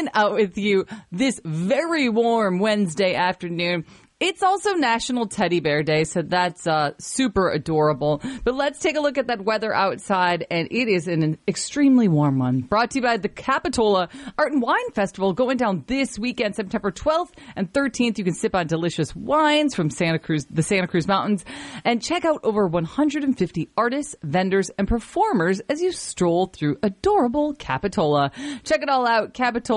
hanging out with you this very warm Wednesday afternoon. It's also National Teddy Bear Day, so that's super adorable. But let's take a look at that weather outside, and it is an extremely warm one. Brought to you by the Capitola Art and Wine Festival going down this weekend, September 12th and 13th. You can sip on delicious wines from the Santa Cruz Mountains, and check out over 150 artists, vendors, and performers as you stroll through adorable Capitola. Check it all out,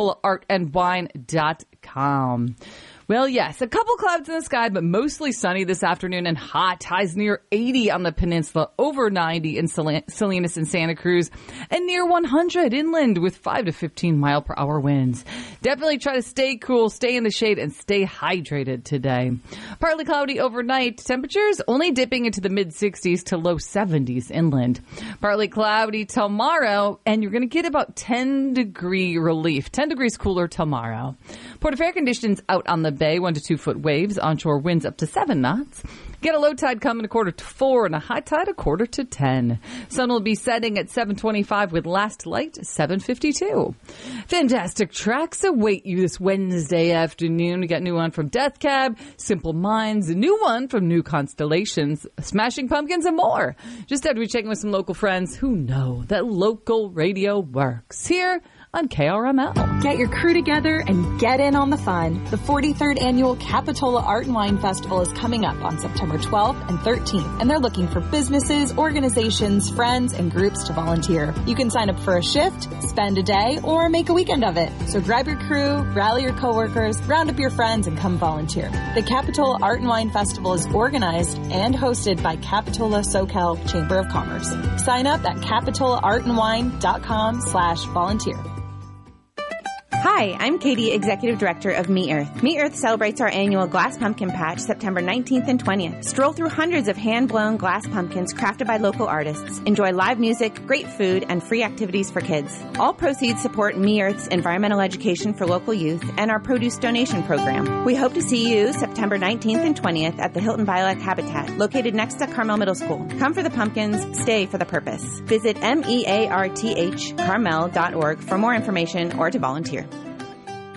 capitolaartandwine.com. Well, yes, a couple clouds in the sky, but mostly sunny this afternoon and hot. Highs near 80 on the peninsula, over 90 in Salinas and Santa Cruz, and near 100 inland with 5 to 15 mile per hour winds. Definitely try to stay cool, stay in the shade, and stay hydrated today. Partly cloudy overnight. Temperatures only dipping into the mid-60s to low 70s inland. Partly cloudy tomorrow, and you're going to get about 10-degree relief. 10 degrees cooler tomorrow. Port of Air conditions out on the bay, 1 to 2 foot waves, onshore winds up to 7 knots. Get a low tide coming 4:45 and a high tide 9:45. Sun will be setting at 7:25 with last light 7:52. Fantastic tracks await you this Wednesday afternoon. We got a new one from Death Cab, Simple Minds, a new one from New Constellations, Smashing Pumpkins, and more. Just after we check in with some local friends who know that local radio works. Here on KRML. Get your crew together and get in on the fun. The 43rd Annual Capitola Art and Wine Festival is coming up on September 12th and 13th, and they're looking for businesses, organizations, friends, and groups to volunteer. You can sign up for a shift, spend a day, or make a weekend of it. So grab your crew, rally your coworkers, round up your friends, and come volunteer. The Capitola Art and Wine Festival is organized and hosted by Capitola SoCal Chamber of Commerce. Sign up at capitolaartandwine.com/volunteer. Hi, I'm Katie, Executive Director of Me Earth. Me Earth celebrates our annual Glass Pumpkin Patch September 19th and 20th. Stroll through hundreds of hand-blown glass pumpkins crafted by local artists. Enjoy live music, great food, and free activities for kids. All proceeds support Me Earth's environmental education for local youth and our produce donation program. We hope to see you September 19th and 20th at the Hilton Biolac Habitat, located next to Carmel Middle School. Come for the pumpkins, stay for the purpose. Visit mearthcarmel.org for more information or to volunteer.